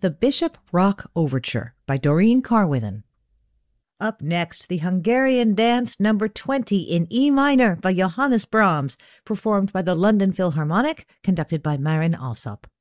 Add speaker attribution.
Speaker 1: The Bishop Rock Overture by Doreen Carwithen. Up next, the Hungarian Dance No. 20 in E minor by Johannes Brahms, performed by the London Philharmonic, conducted by Marin Alsop.